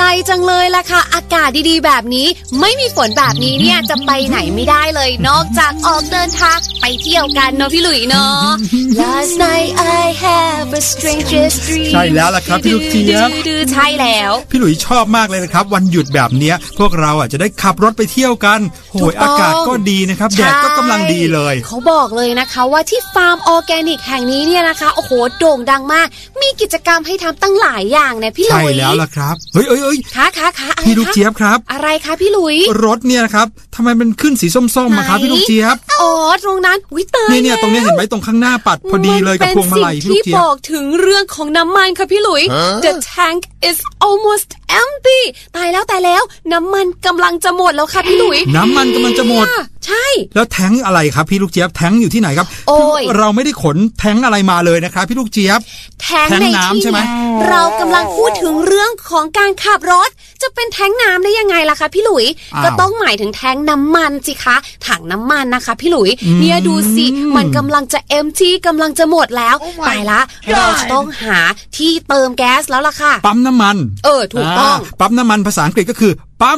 จังเลยล่ะค่ะอากาศดีๆแบบนี้ไม่มีฝนแบบนี้เนี่ยจะไปไหนไม่ได้เลยนอกจากออกเดินทางไปเที่ยวกันเนาะพี่หลุยเนาะ Last night I have a strangest dream ใช่แล้วล่ะครับพี่ลูกเจี๊ยบใช่แล้วพี่หลุยชอบมากเลยนะครับวันหยุดแบบนี้พวกเราจะได้ขับรถไปเที่ยวกันโหยอากาศก็ดีนะครับแดดก็กำลังดีเลยเขาบอกเลยนะคะว่าที่ฟาร์มออร์แกนิกแห่งนี้เนี่ยนะคะโอ้โหโด่งดังมากมีกิจกรรมให้ทำตั้งหลายอย่างเนี่ยพี่หลุยใช่แล้วล่ะครับเฮ้ยค่ะพี่ลูกเจี๊ยบครับอะไรคะพี่หลุยรถเนี่ยนะครับทำไมมันขึ้นสีส้มๆมาครับพี่ลูกเจี๊ยบอ๋อตรงนั้นวิเตยเนี่ยตรงนี้เห็นไหมตรงข้างหน้าปัดพอดีเลยกับพวงมาลัยพี่ลูกเจี๊ยบที่บอกถึงเรื่องของน้ำมันค่ะพี่หลุย The tank is almost empty ตายแล้วน้ำมันกำลังจะหมดแล้วค่ะพี่หลุยน้ำมันกำลังจะหมดใช่แล้วแท้งอะไรครับพี่ลูกเจี๊ยบแท้งอยู่ที่ไหนครับเราไม่ได้ขนแท้งอะไรมาเลยนะครับพี่ลูกเจี๊ยบแท้งน้ำใช่ไหมเรากำลังพูดถึงเรื่องของการขับรถจะเป็นแท้งน้ำได้ยังไงล่ะคะพี่หลุยก็ต้องหมายถึงแท้งน้ำมันสิคะถังน้ำมันนะคะพี่หลุยเนี่ยดูสิมันกำลังจะเอ็มที่กำลังจะหมดแล้วตายละเราจะต้องหาที่เติมแก๊สแล้วล่ะค่ะปั๊มน้ำมันถูกต้องปั๊มน้ำมันภาษาอังกฤษก็คือปั๊ม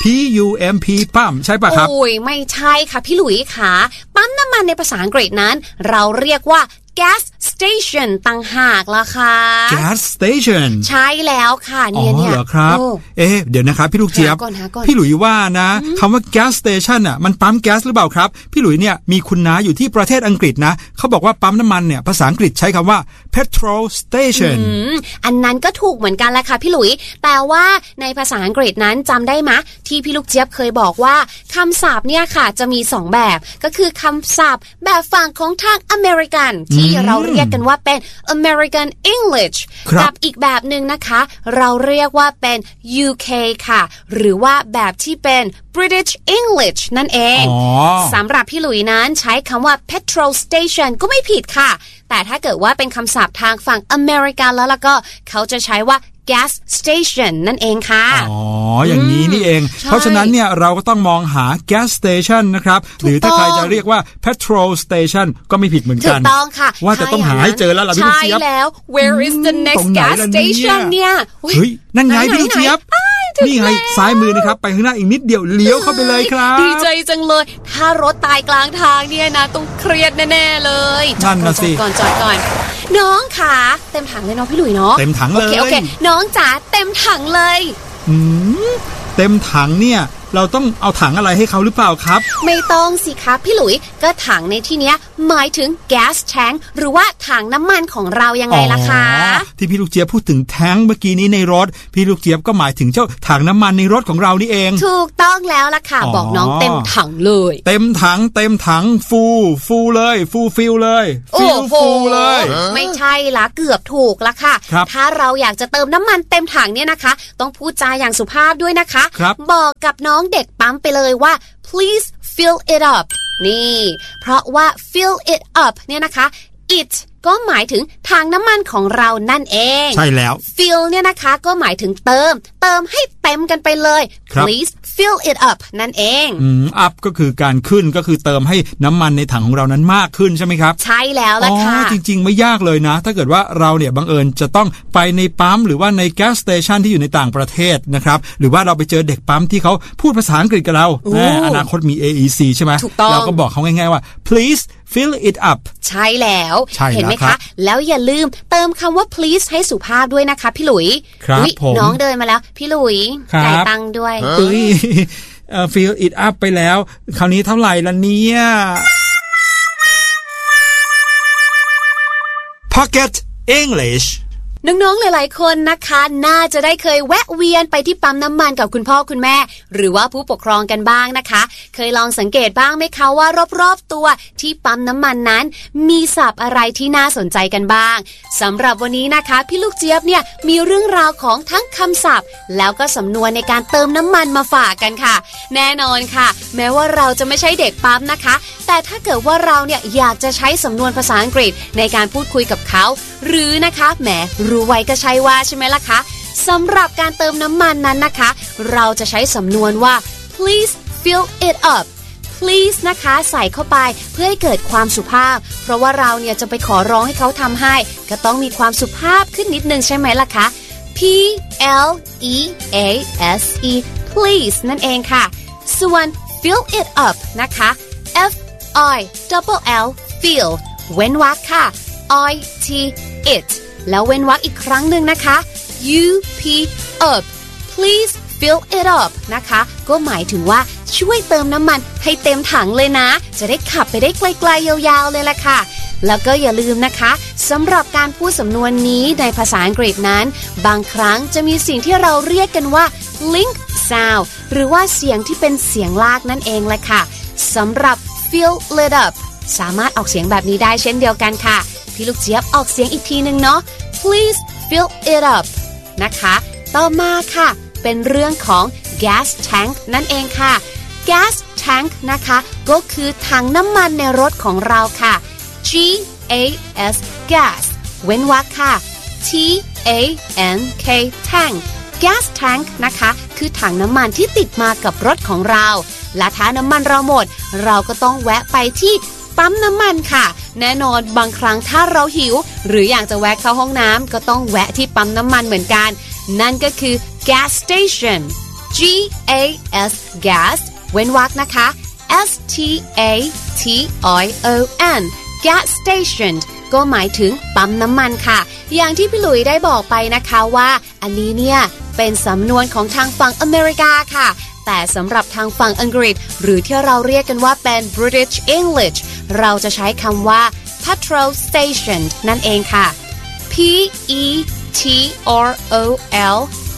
PUMP ปั๊มใช่ป่ะครับโอ้ยไม่ใช่ค่ะพี่หลุยค่ะปั๊มน้ำมันในภาษาอังกฤษนั้นเราเรียกว่า gas station ต่างหากล่ะค่ะ gas station ใช่แล้วค่ะเนี่ยเหรอครับเดี๋ยวนะครับพี่ลูกเจี๊ยบพี่หลุยว่านะคำว่า gas station อ่ะมันปั๊มแก๊สหรือเปล่าครับพี่หลุยเนี่ยมีคุณน้าอยู่ที่ประเทศอังกฤษนะเขาบอกว่าปั๊มน้ำมันเนี่ยภาษาอังกฤษใช้คำว่า petrol station อันนั้นก็ถูกเหมือนกันแหละค่ะพี่หลุยแต่ว่าในภาษาอังกฤษนั้นจำได้ไหมที่พี่ลูกเจี๊ยบเคยบอกว่าคำศัพท์เนี่ยค่ะจะมี2แบบก็คือคำศัพท์แบบฝั่งของทางอเมริกันที่เราเรียกกันว่าเป็น American English กับอีกแบบหนึ่งนะคะเราเรียกว่าเป็น UK ค่ะหรือว่าแบบที่เป็น British English นั่นเองสำหรับพี่หลุยนั้นใช้คำว่า petrol station ก็ไม่ผิดค่ะแต่ถ้าเกิดว่าเป็นคำศัพท์ทางฝั่งอเมริกันแล้วก็เขาจะใช้ว่าgas station นั่นเองค่ะอย่างนี้นี่เองเพราะฉะนั้นเนี่ยเราก็ต้องมองหา gas station นะครับหรือถ้าใครจะเรียกว่า petrol station ก็ไม่ผิดเหมือนกันถูกต้องค่ะว่าจะต้องหาให้เจอแล้วล่ะพี่ลูกเจี๊ยบใช่แล้ว where is the next gas station เนี่ยเฮ้ยนั่นไงพี่ลูกเจี๊ยบนี่ไงซ้ายมือนะครับไปข้างหน้าอีกนิดเดียวเลี้ยวเข้าไปเลยครับดีใจจังเลยถ้ารถตายกลางทางเนี่ยนะต้องเครียดแน่ๆเลยนั่นน่ะสิจอดก่อนน้องค่ะเต็มถังเลยเนาะพี่หลุยเนาะเต็มถังเลยโอเคน้องจ๋าเต็มถังเลยเต็มถังเนี่ยเราต้องเอาถังอะไรให้เขาหรือเปล่าครับไม่ต้องสิครับพี่หลุยก็ถังในที่เนี้ยหมายถึง gas tank หรือว่าถังน้ำมันของเรายังไงล่ะคะที่พี่ลูกเจี๊ยบพูดถึงแท้งเมื่อกี้นี้ในรถพี่ลูกเจี๊ยบก็หมายถึงเจ้าถังน้ำมันในรถของเรานี่เองถูกต้องแล้วล่ะค่ะบอกน้องเต็มถังเลยเต็มถังฟูเลยฟิลเลยฟูเลยไม่ใช่ละเกือบถูกละค่ะถ้าเราอยากจะเติมน้ำมันเต็มถังเนี่ยนะคะต้องพูดจาอย่างสุภาพด้วยนะคะบอกกับน้องเด็กปั๊มไปเลยว่า please fill it up นี่เพราะว่า fill it up เนี่ยนะคะ it ก็หมายถึงถังน้ำมันของเรานั่นเองใช่แล้ว fill เนี่ยนะคะก็หมายถึงเติมให้เต็มกันไปเลย please fill it up นั่นเอง up ก็คือการขึ้นก็คือเติมให้น้ำมันในถังของเรานั้นมากขึ้นใช่ไหมครับใช่แล้วล่ะค่ะจริงๆไม่ยากเลยนะถ้าเกิดว่าเราเนี่ยบังเอิญจะต้องไปในปั๊มหรือว่าใน gas station ที่อยู่ในต่างประเทศนะครับหรือว่าเราไปเจอเด็กปั๊มที่เขาพูดภาษาอังกฤษกับเราอนาคตมี AEC ใช่ไหมเราก็บอกเขาง่ายๆว่า please fill it up ใช่แล้วเห็นไหมคะแล้วอย่าลืมเติมคำว่า please ให้สุภาพด้วยนะคะพี่หลุยน้องเดินมาแล้วพี่หลุยจ่ายตังค์ด้วย fill it up ไปแล้วคราวนี้เท่าไหร่ล่ะเนี่ย Pocket English น้องๆหลายๆคนนะคะน่าจะได้เคยแวะเวียนไปที่ปั๊มน้ำมันกับคุณพ่อคุณแม่หรือว่าผู้ปกครองกันบ้างนะคะเคยลองสังเกตบ้างไหมคะว่ารอบๆตัวที่ปั๊มน้ำมันนั้นมีศัพท์อะไรที่น่าสนใจกันบ้างสำหรับวันนี้นะคะพี่ลูกเจี๊ยบเนี่ยมีเรื่องราวของทั้งคำศัพท์แล้วก็สำนวนในการเติมน้ำมันมาฝากกันค่ะแน่นอนค่ะแม้ว่าเราจะไม่ใช่เด็กปั๊มนะคะแต่ถ้าเกิดว่าเราเนี่ยอยากจะใช้สำนวนภาษาอังกฤษในการพูดคุยกับเขาหรือนะคะแหมรู้ไว้ก็ใช่ว่าใช่ไหมล่ะคะสำหรับการเติมน้ำมันนั้นนะคะเราจะใช้สำนวนว่า please fill it up please นะคะใส่เข้าไปเพื่อให้เกิดความสุภาพเพราะว่าเราเนี่ยจะไปขอร้องให้เขาทำให้ก็ต้องมีความสุภาพขึ้นนิดนึงใช่ไหมล่ะคะ P-L-E-A-S-E please นั่นเองค่ะส่วน fill it up นะคะ F-I-L-L fill เว้นวรรคค่ะ I-T it แล้วเว้นวรรคอีกครั้งหนึ่งนะคะ U-P up please fill it up นะคะก็หมายถึงว่าช่วยเติมน้ำมันให้เต็มถังเลยนะจะได้ขับไปได้ไกลๆยาวๆเลยล่ะค่ะแล้วก็อย่าลืมนะคะสำหรับการพูดสำนวนนี้ในภาษาอังกฤษนั้นบางครั้งจะมีสิ่งที่เราเรียกกันว่า link sound หรือว่าเสียงที่เป็นเสียงลากนั่นเองแหละค่ะสำหรับ fill it up สามารถออกเสียงแบบนี้ได้เช่นเดียวกันค่ะพี่ลูกเจี๊ยบออกเสียงอีกทีนึงเนาะ please fill it up นะคะต่อมาค่ะเป็นเรื่องของ gas tank นั่นเองค่ะ gas tank นะคะก็คือถังน้ำมันในรถของเราค่ะ G-A-S gas เว้นวรรคค่ะ T-A-N-K tank gas tank นะคะคือถังน้ำมันที่ติดมากับรถของเราและถ้าน้ำมันเราหมดเราก็ต้องแวะไปที่ปั๊มน้ำมันค่ะแน่นอนบางครั้งถ้าเราหิวหรืออยากจะแวะเข้าห้องน้ำก็ต้องแวะที่ปั๊มน้ำมันเหมือนกันนั่นก็คือ gas station G-A-S gas เว้นวรรคนะคะ S-T-A-T-I-O-N gas station ก็หมายถึงปั๊มน้ำมันค่ะอย่างที่พี่หลุยได้บอกไปนะคะว่าอันนี้เนี่ยเป็นสำนวนของทางฝั่งอเมริกาค่ะแต่สำหรับทางฝั่งอังกฤษหรือที่เราเรียกกันว่าเป็น British English เราจะใช้คำว่า petrol station นั่นเองค่ะ P-E-T-R-O-L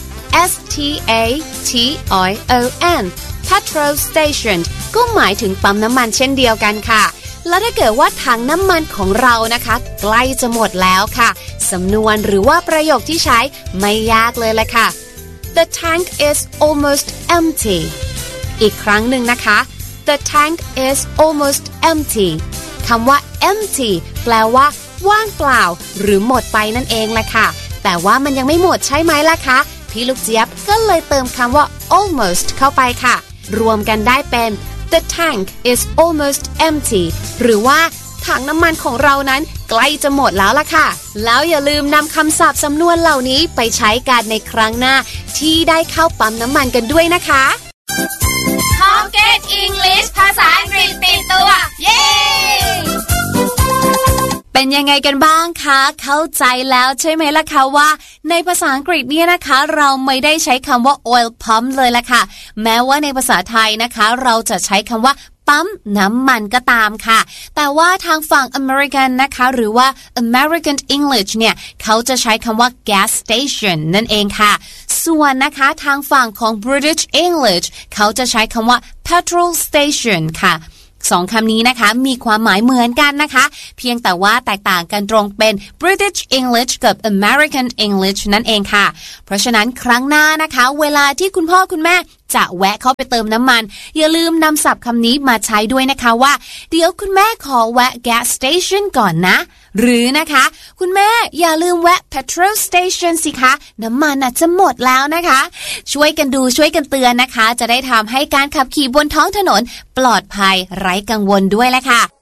S-T-A-T-I-O-N petrol station ก็หมายถึงปั๊มน้ำมันเช่นเดียวกันค่ะแล้วถ้าเกิดว่าถังน้ำมันของเรานะคะใกล้จะหมดแล้วค่ะสำนวนหรือว่าประโยคที่ใช้ไม่ยากเลยแหละค่ะ The tank is almost empty อีกครั้งหนึ่งนะคะ The tank is almost empty คำว่า empty แปลว่าว่างเปล่าหรือหมดไปนั่นเองแหละค่ะแต่ว่ามันยังไม่หมดใช่ไหมล่ะคะพี่ลูกเจี๊ยบก็เลยเติมคำว่า almost เข้าไปค่ะรวมกันได้เป็นThe tank is almost empty หรือว่าถังน้ำมันของเรานั้นใกล้จะหมดแล้วล่ะค่ะแล้วอย่าลืมนำคำศัพท์สำนวนเหล่านี้ไปใช้กันในครั้งหน้าที่ได้เข้าปั๊มน้ำมันกันด้วยนะคะ Pocket English ภาษาอังกฤษติดตัวเย้เป็นยังไงกันบ้างคะเข้าใจแล้วใช่ไหมล่ะคะว่าในภาษาอังกฤษเนี่ยนะคะเราไม่ได้ใช้คำว่า oil pump เลยล่ะค่ะแม้ว่าในภาษาไทยนะคะเราจะใช้คำว่าปั๊มน้ำมันก็ตามค่ะแต่ว่าทางฝั่งอเมริกันนะคะหรือว่า American English เนี่ยเขาจะใช้คำว่า gas station นั่นเองค่ะส่วนนะคะทางฝั่งของ British English เขาจะใช้คำว่า petrol station ค่ะสองคำนี้นะคะมีความหมายเหมือนกันนะคะเพียงแต่ว่าแตกต่างกันตรงเป็น British English กับ American English นั่นเองค่ะเพราะฉะนั้นครั้งหน้านะคะเวลาที่คุณพ่อคุณแม่จะแวะเข้าไปเติมน้ำมันอย่าลืมนำศัพท์คำนี้มาใช้ด้วยนะคะว่าเดี๋ยวคุณแม่ขอแวะ gas station ก่อนนะหรือนะคะคุณแม่อย่าลืมแวะ petrol station สิคะน้ำมันจะหมดแล้วนะคะช่วยกันดูช่วยกันเตือนนะคะจะได้ทำให้การขับขี่บนท้องถนนปลอดภัยไร้กังวลด้วยแหละค่ะ